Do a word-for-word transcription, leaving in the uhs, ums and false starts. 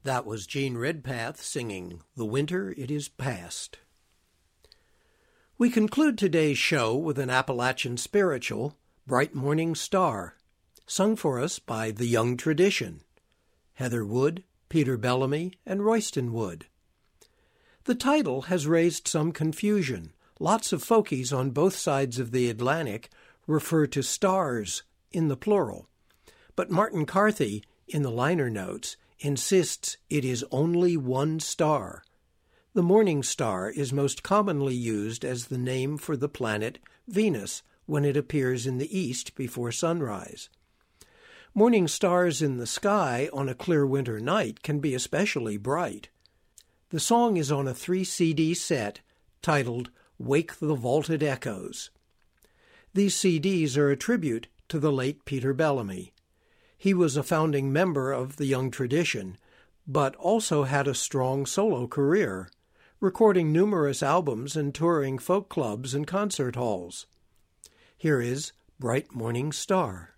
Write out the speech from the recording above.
That was Gene Redpath singing The Winter It Is Past. We conclude today's show with an Appalachian spiritual, Bright Morning Star, sung for us by The Young Tradition, Heather Wood, Peter Bellamy, and Royston Wood. The title has raised some confusion. Lots of folkies on both sides of the Atlantic refer to stars in the plural, but Martin Carthy, in the liner notes, insists it is only one star. The morning star is most commonly used as the name for the planet Venus when it appears in the east before sunrise. Morning stars in the sky on a clear winter night can be especially bright. The song is on a three C D set titled Wake the Vaulted Echoes. These C Ds are a tribute to the late Peter Bellamy. He was a founding member of the Young Tradition, but also had a strong solo career, recording numerous albums and touring folk clubs and concert halls. Here is Bright Morning Star.